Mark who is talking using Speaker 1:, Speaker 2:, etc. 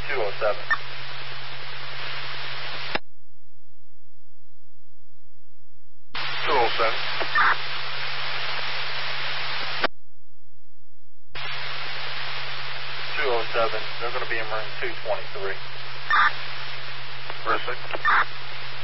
Speaker 1: 207. 207. 207. They're going to be in room 223. Perfect.